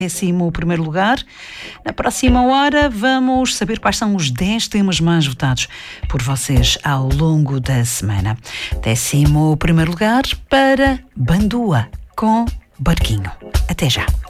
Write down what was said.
11º lugar. Na próxima hora vamos saber quais são os 10 temas mais votados por vocês ao longo da semana. 11º lugar para Bandua com Barquinho. Até já.